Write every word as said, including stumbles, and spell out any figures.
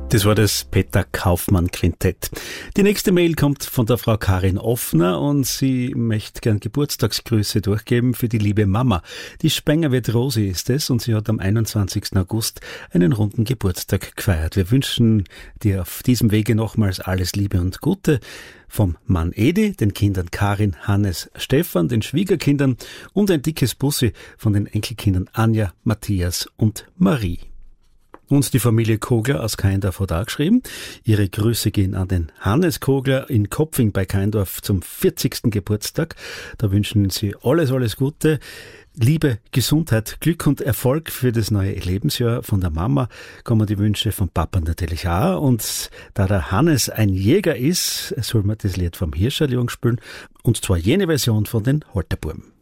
Das war das Peter Kaufmann Quintett. Die nächste Mail kommt von der Frau Karin Offner und sie möchte gern Geburtstagsgrüße durchgeben für die liebe Mama. Die Spengerwirt Rosi ist es und sie hat am einundzwanzigsten August einen runden Geburtstag gefeiert. Wir wünschen dir auf diesem Wege nochmals alles Liebe und Gute vom Mann Edi, den Kindern Karin, Hannes, Stefan, den Schwiegerkindern und ein dickes Bussi von den Enkelkindern Anja, Matthias und Marie. Und die Familie Kogler aus Kaindorf hat auch geschrieben. Ihre Grüße gehen an den Hannes Kogler in Kopfing bei Kaindorf zum vierzigsten Geburtstag. Da wünschen sie alles, alles Gute. Liebe, Gesundheit, Glück und Erfolg für das neue Lebensjahr. Von der Mama kommen die Wünsche vom Papa natürlich auch. Und da der Hannes ein Jäger ist, soll man das Lied vom Hirscherljung spielen. Und zwar jene Version von den Holterbuben.